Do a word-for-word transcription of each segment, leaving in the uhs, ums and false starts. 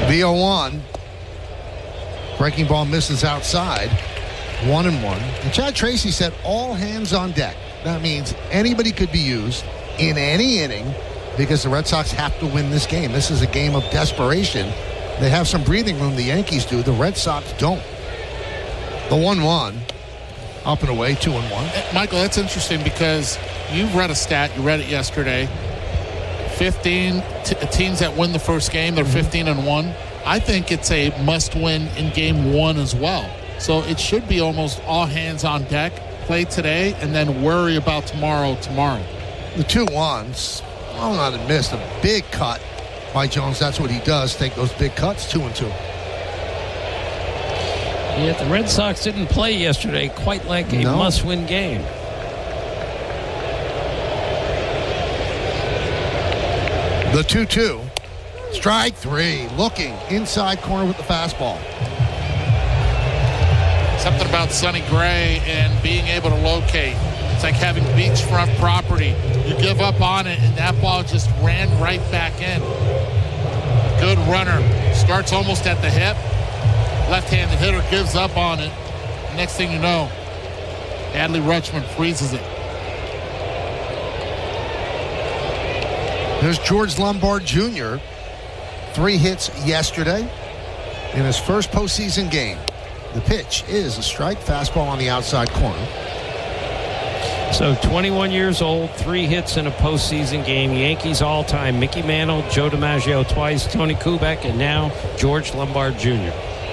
The oh one. Breaking ball misses outside. One and one. And Chad Tracy said all hands on deck. That means anybody could be used in any inning because the Red Sox have to win this game. This is a game of desperation. They have some breathing room, the Yankees do. The Red Sox don't. The one one. Up and away, two and one. Michael, that's interesting because you've read a stat. You read it yesterday. fifteen t- teams that win the first game, they're fifteen and one. I think it's a must-win in game one as well. So it should be almost all hands on deck. Play today and then worry about tomorrow tomorrow. The two ones. Well, not a miss. A big cut by Jones. That's what he does. Take those big cuts. Two and two. Yet the Red Sox didn't play yesterday quite like a No. must-win game. The two two. Strike three. Looking inside corner with the fastball. Something about Sonny Gray and being able to locate. It's like having beachfront property. You give up on it, and that ball just ran right back in. Good runner. Starts almost at the hip. Left-handed hitter gives up on it. Next thing you know, Adley Rutschman freezes it. There's George Lombard Junior Three hits yesterday in his first postseason game. The pitch is a strike, fastball on the outside corner. So twenty-one years old, three hits in a postseason game. Yankees all-time, Mickey Mantle, Joe DiMaggio twice, Tony Kubek, and now George Lombard Junior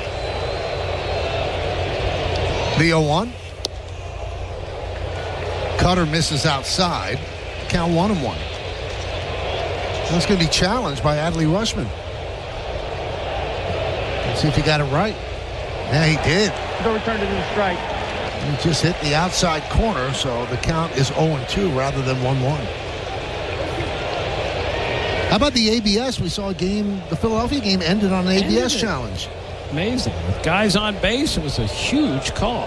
The oh one. Cutter misses outside. Count one and one. That's going to be challenged by Adley Rutschman. Let's see if he got it right. Yeah, he did. No return to the strike. He just hit the outside corner, so the count is oh and two rather than one one. How about the A B S? We saw a game, the Philadelphia game ended on an A B S challenge. Amazing. With guys on base, it was a huge call.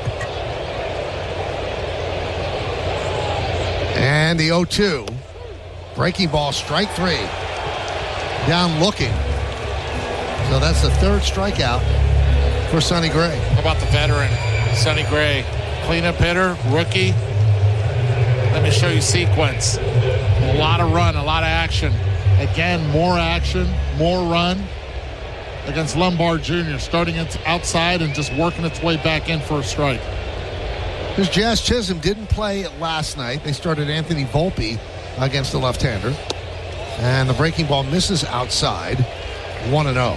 And the oh two. Breaking ball, strike three. Down looking. So that's the third strikeout for Sonny Gray. How about the veteran, Sonny Gray? Cleanup hitter, rookie. Let me show you sequence. A lot of run, a lot of action. Again, more action, more run against Lombard Junior Starting it outside and just working its way back in for a strike. Because Jazz Chisholm didn't play last night. They started Anthony Volpe against the left-hander. And the breaking ball misses outside. one and oh.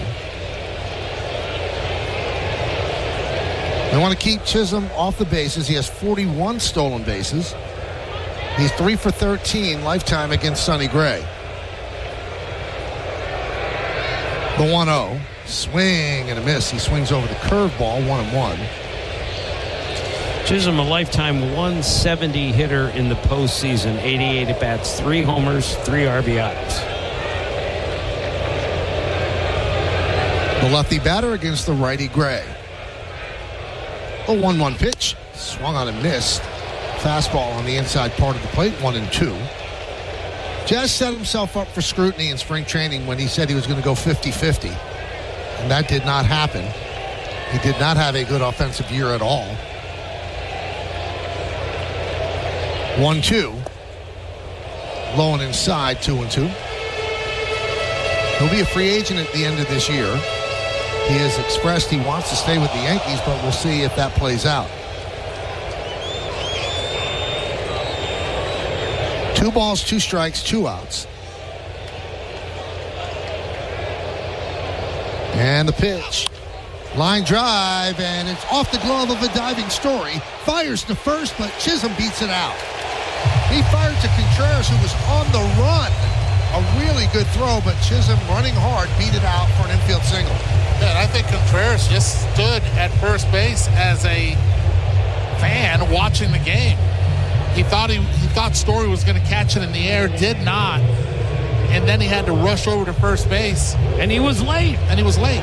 They want to keep Chisholm off the bases. He has forty-one stolen bases. He's three for thirteen lifetime against Sonny Gray. The one oh. Swing and a miss. He swings over the curveball, one and one. Chisholm, a lifetime one seventy hitter in the postseason, eighty-eight at-bats, three homers, three R B Is. The lefty batter against the righty Gray. A one one pitch. Swung on and missed. Fastball on the inside part of the plate, one and two. Jazz set himself up for scrutiny in spring training when he said he was going to go fifty-fifty. And that did not happen. He did not have a good offensive year at all. one two. Low and inside, two and two. He'll be a free agent at the end of this year. He has expressed he wants to stay with the Yankees, but we'll see if that plays out. Two balls, two strikes, two outs. And the pitch. Line drive, and it's off the glove of a diving Story. Fires to first, but Chisholm beats it out. He fired to Contreras, who was on the run. A really good throw, but Chisholm, running hard, beat it out for an infield single. Yeah, and I think Contreras just stood at first base as a fan watching the game. He thought he, he thought Story was going to catch it in the air, did not. And then he had to rush over to first base. And he was late. And he was late.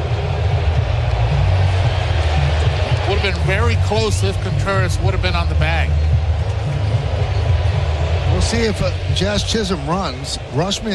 Would have been very close if Contreras would have been on the bag. We'll see if uh, Jazz Chisholm runs. Rutschman